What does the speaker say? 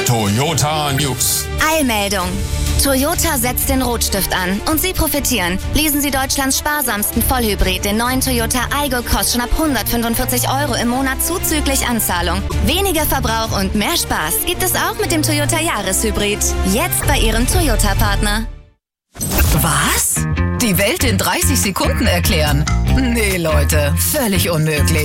Toyota News. Eilmeldung. Toyota setzt den Rotstift an und Sie profitieren. Leasen Sie Deutschlands sparsamsten Vollhybrid, den neuen Toyota Aygo, kostet schon ab 145 € im Monat zuzüglich Anzahlung. Weniger Verbrauch und mehr Spaß gibt es auch mit dem Toyota Jahreshybrid. Jetzt bei Ihrem Toyota-Partner. Was? Die Welt in 30 Sekunden erklären? Nee, Leute, völlig unmöglich.